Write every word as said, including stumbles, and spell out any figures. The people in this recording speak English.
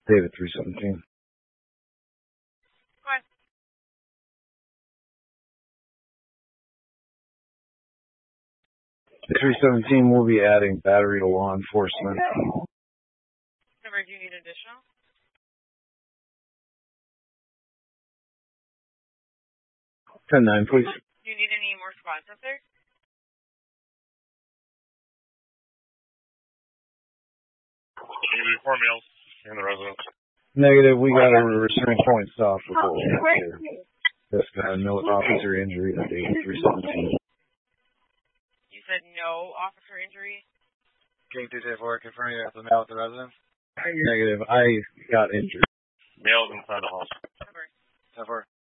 David three seventeen. Go ahead. three seventeen will be adding battery to law enforcement. Number, do you need additional? ten nine, please. Do you need any more spots up there? Any four males in the residence? Negative, we got a restraint point stop before we got here. That's got no officer injury at David three seventeen. You said no officer injury? King two two four, confirm you have the male at the residence? Negative, I got injured. Males inside the house. Number. ten four.